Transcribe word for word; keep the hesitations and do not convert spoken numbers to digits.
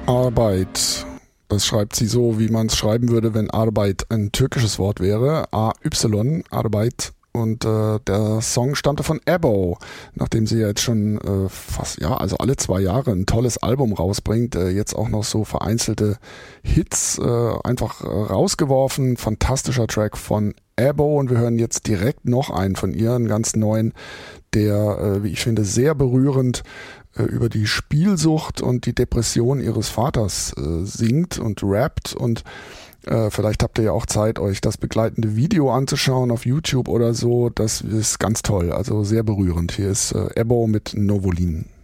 Arbeit. Das schreibt sie so, wie man es schreiben würde, wenn Arbeit ein türkisches Wort wäre. A Y, Arbeit. Und äh, der Song stammte von Ebo, nachdem sie jetzt schon äh, fast, ja, also alle zwei Jahre ein tolles Album rausbringt, äh, jetzt auch noch so vereinzelte Hits äh, einfach äh, rausgeworfen. Fantastischer Track von Ebo, und wir hören jetzt direkt noch einen von ihr, einen ganz neuen, der, äh, wie ich finde, sehr berührend äh, über die Spielsucht und die Depression ihres Vaters äh, singt und rappt. Und Äh, vielleicht habt ihr ja auch Zeit, euch das begleitende Video anzuschauen auf YouTube oder so. Das ist ganz toll, also sehr berührend. Hier ist äh, Ebo mit Novolin.